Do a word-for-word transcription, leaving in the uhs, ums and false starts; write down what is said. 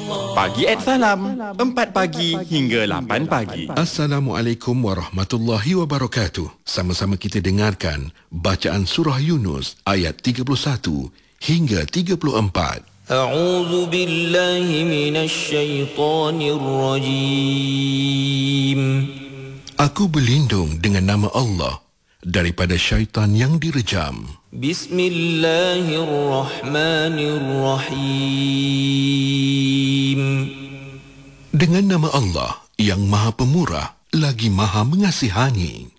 Pagi at Salam, empat pagi hingga lapan pagi. Assalamualaikum warahmatullahi wabarakatuh. Sama-sama kita dengarkan bacaan surah Yunus ayat tiga puluh satu hingga tiga puluh empat. A'udzu billahi minasy syaithanir rajim. Aku berlindung dengan nama Allah daripada syaitan yang direjam. Bismillahirrahmanirrahim. Dengan nama Allah yang Maha Pemurah lagi Maha Mengasihani.